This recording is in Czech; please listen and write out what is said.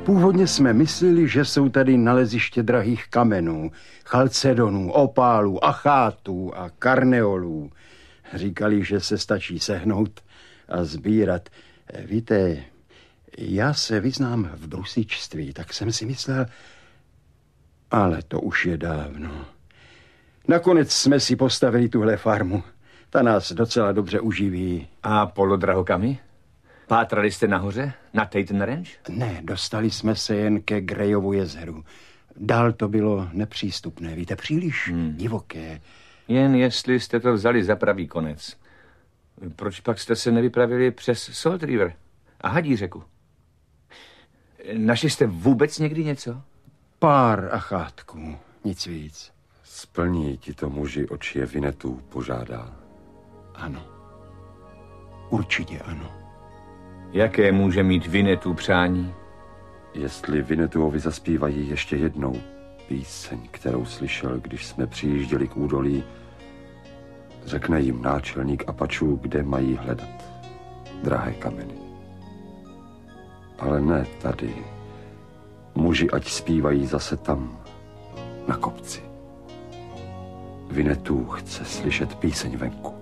Původně jsme mysleli, že jsou tady naleziště drahých kamenů, chalcedonů, opálů, achátů a karneolů. Říkali, že se stačí sehnout a sbírat. Víte, já se vyznám v brusičství, tak jsem si myslel, ale to už je dávno. Nakonec jsme si postavili tuhle farmu. Ta nás docela dobře uživí. A polodrahokami? Pátrali jste nahoře? Na Taten Ranch? Ne, dostali jsme se jen ke Greyovu jezeru. Dál to bylo nepřístupné, víte, příliš divoké. Jen jestli jste to vzali za pravý konec. Proč pak jste se nevypravili přes Salt River a Hadí řeku? Našli jste vůbec někdy něco? Pár achátků, nic víc. Splní ti to muži, oč je Winnetou požádá. Ano. Určitě ano. Jaké může mít Winnetou přání? Jestli Winnetouovi zaspívají ještě jednou píseň, kterou slyšel, když jsme přijížděli k údolí, řekne jim náčelník Apačů, kde mají hledat drahé kameny. Ale ne tady. Muži ať zpívají zase tam, na kopci. Winnetou chce slyšet píseň venku.